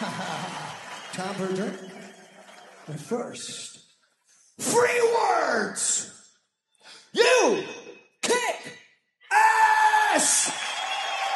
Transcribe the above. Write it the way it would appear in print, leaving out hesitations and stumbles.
Time for a drink. But first, free words!